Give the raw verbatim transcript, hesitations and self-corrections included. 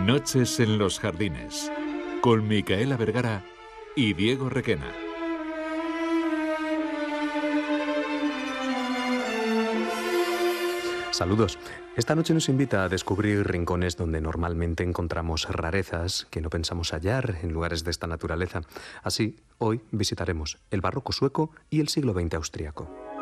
Noches en los jardines, con Micaela Vergara y Diego Requena. Saludos. Esta noche nos invita a descubrir rincones donde normalmente encontramos rarezas que no pensamos hallar en lugares de esta naturaleza. Así, hoy visitaremos el barroco sueco y el siglo veinte austriaco.